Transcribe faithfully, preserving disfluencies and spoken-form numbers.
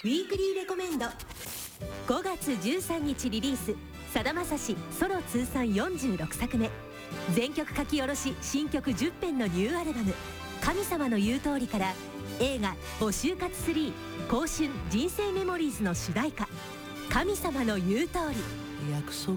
ウィークリーレコメンド。ごがつじゅうさんにちリリース、さだまさしソロ通算よんじゅうろくさくめ、全曲書き下ろし新曲じゅっぺんのニューアルバム「神様の言う通り」から映画「募集活スリー香春人生メモリーズ」の主題歌「神様の言う通り」。 約束